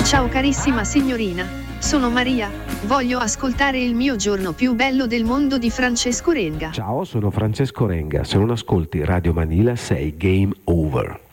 Ciao carissima signorina, sono Maria, voglio ascoltare Il mio giorno più bello del mondo di Francesco Renga. Ciao, sono Francesco Renga, se non ascolti Radio Manila sei game over.